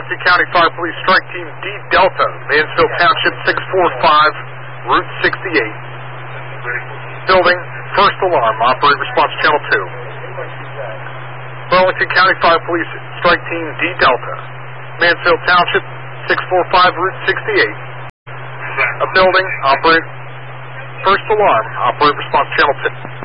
Burlington County Fire Police Strike Team D Delta, Mansfield Township 645, Route 68. Building, first alarm, operate response channel 2. Burlington County Fire Police Strike Team D Delta, Mansfield Township 645, Route 68. A building, operate first alarm, operate response channel 2.